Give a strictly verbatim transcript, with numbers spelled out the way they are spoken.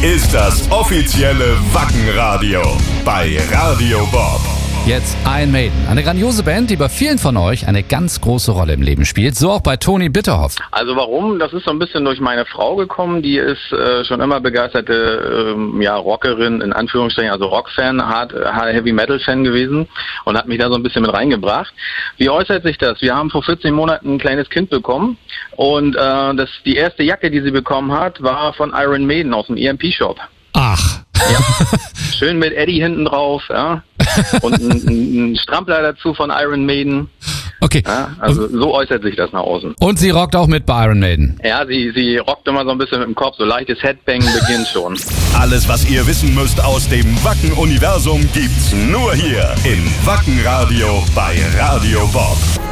ist das offizielle Wacken-Radio bei Radio Bob. Jetzt Iron Maiden, eine grandiose Band, die bei vielen von euch eine ganz große Rolle im Leben spielt, so auch bei Toni Bitterhoff. Also warum? Das ist so ein bisschen durch meine Frau gekommen, die ist äh, schon immer begeisterte ähm, ja, Rockerin, in Anführungsstrichen, also Rockfan, Hard, Heavy-Metal-Fan gewesen und hat mich da so ein bisschen mit reingebracht. Wie äußert sich das? Wir haben vor vierzehn Monaten ein kleines Kind bekommen und äh, das, die erste Jacke, die sie bekommen hat, war von Iron Maiden aus dem E M P-Shop. Ach. Ja, schön mit Eddie hinten drauf, ja. Und ein, ein Strampler dazu von Iron Maiden. Okay. Ja, also so äußert sich das nach außen. Und sie rockt auch mit bei Iron Maiden? Ja, sie, sie rockt immer so ein bisschen mit dem Kopf, so leichtes Headbang beginnt schon. Alles, was ihr wissen müsst aus dem Wacken-Universum, gibt's nur hier im Wacken-Radio bei Radio Bob.